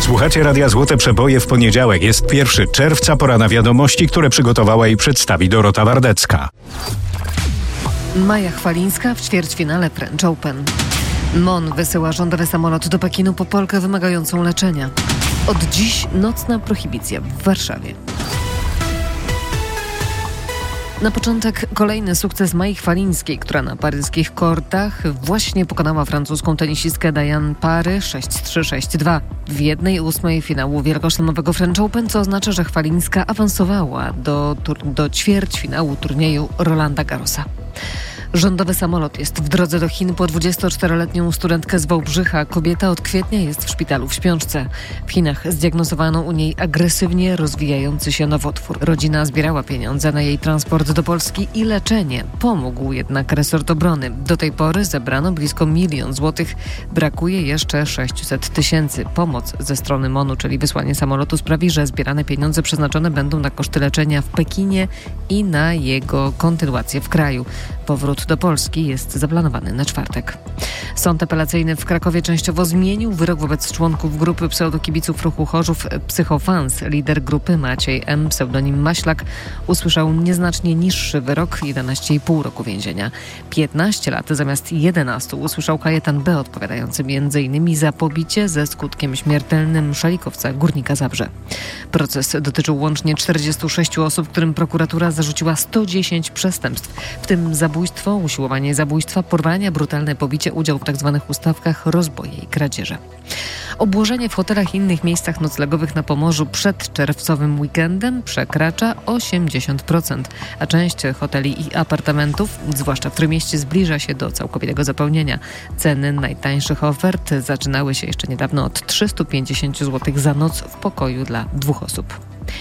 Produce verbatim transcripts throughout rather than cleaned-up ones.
Słuchacie Radia Złote Przeboje w poniedziałek. Jest pierwszego czerwca, pora na wiadomości, które przygotowała i przedstawi Dorota Wardecka. Maja Chwalińska w ćwierćfinale French Open. M O N wysyła rządowy samolot do Pekinu po Polkę wymagającą leczenia. Od dziś nocna prohibicja w Warszawie. Na początek kolejny sukces Mai Chwalińskiej, która na paryskich kortach właśnie pokonała francuską tenisistkę Diane Parry sześć trzy sześć dwa w jednej ósmej finału wielkoszlemowego French Open, co oznacza, że Chwalińska awansowała do, do ćwierćfinału turnieju Rolanda Garrosa. Rządowy samolot jest w drodze do Chin po dwudziestoczteroletnią studentkę z Wałbrzycha. Kobieta od kwietnia jest w szpitalu w śpiączce. W Chinach zdiagnozowano u niej agresywnie rozwijający się nowotwór. Rodzina zbierała pieniądze na jej transport do Polski i leczenie. Pomógł jednak resort obrony. Do tej pory zebrano blisko milion złotych. Brakuje jeszcze sześćset tysięcy. Pomoc ze strony M O N-u, czyli wysłanie samolotu, sprawi, że zbierane pieniądze przeznaczone będą na koszty leczenia w Pekinie i na jego kontynuację w kraju. Powrót do Polski jest zaplanowany na czwartek. Sąd apelacyjny w Krakowie częściowo zmienił wyrok wobec członków grupy pseudokibiców ruchu Chorzów Psychofans. Lider grupy Maciej M., pseudonim Maślak, usłyszał nieznacznie niższy wyrok, jedenaście i pół roku więzienia. piętnaście lat zamiast jedenastu usłyszał Kajetan B., odpowiadający między innymi za pobicie ze skutkiem śmiertelnym szalikowca Górnika Zabrze. Proces dotyczył łącznie czterdziestu sześciu osób, którym prokuratura zarzuciła sto dziesięć przestępstw, w tym zabójstwo, usiłowanie zabójstwa, porwania, brutalne pobicie, udział w tzw. ustawkach, rozboje i kradzieże. Obłożenie w hotelach i innych miejscach noclegowych na Pomorzu przed czerwcowym weekendem przekracza osiemdziesiąt procent, a część hoteli i apartamentów, zwłaszcza w Trójmieście, zbliża się do całkowitego zapełnienia. Ceny najtańszych ofert zaczynały się jeszcze niedawno od trzystu pięćdziesięciu złotych za noc w pokoju dla dwóch osób.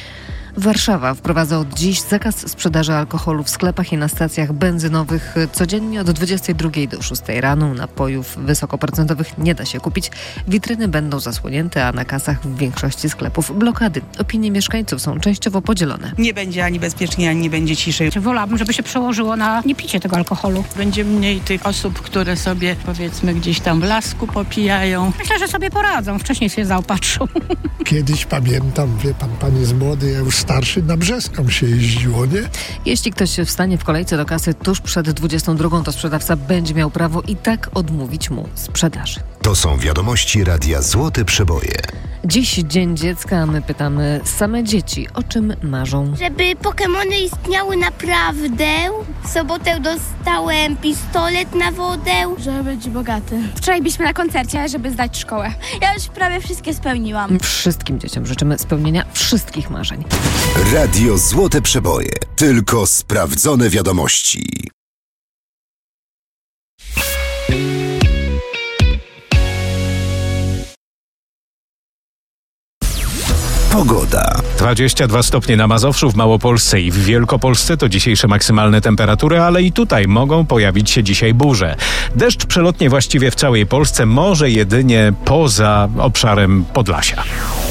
Warszawa wprowadza od dziś zakaz sprzedaży alkoholu w sklepach i na stacjach benzynowych. Codziennie od dwudziestej drugiej do szóstej rano napojów wysokoprocentowych nie da się kupić. Witryny będą zasłonięte, a na kasach w większości sklepów blokady. Opinie mieszkańców są częściowo podzielone. Nie będzie ani bezpiecznie, ani nie będzie ciszej. Wolałabym, żeby się przełożyło na niepicie tego alkoholu. Będzie mniej tych osób, które sobie, powiedzmy, gdzieś tam w lasku popijają. Myślę, że sobie poradzą. Wcześniej się zaopatrzą. Kiedyś pamiętam, wie pan, pan jest młody, ja już starszy, na Brzeską się jeździło, nie? Jeśli ktoś wstanie w kolejce do kasy tuż przed dwudziestą drugą, to sprzedawca będzie miał prawo i tak odmówić mu sprzedaży. To są wiadomości Radia Złote Przeboje. Dziś Dzień Dziecka, a my pytamy same dzieci, o czym marzą. Żeby Pokemony istniały naprawdę. W sobotę dostałem pistolet na wodę. Żeby być bogaty. Wczoraj byliśmy na koncercie, żeby zdać szkołę. Ja już prawie wszystkie spełniłam. Wszystkim dzieciom życzymy spełnienia wszystkich marzeń. Radio Złote Przeboje. Tylko sprawdzone wiadomości. Pogoda. dwadzieścia dwa stopnie na Mazowszu, w Małopolsce i w Wielkopolsce to dzisiejsze maksymalne temperatury, ale i tutaj mogą pojawić się dzisiaj burze. Deszcz przelotnie właściwie w całej Polsce, może jedynie poza obszarem Podlasia.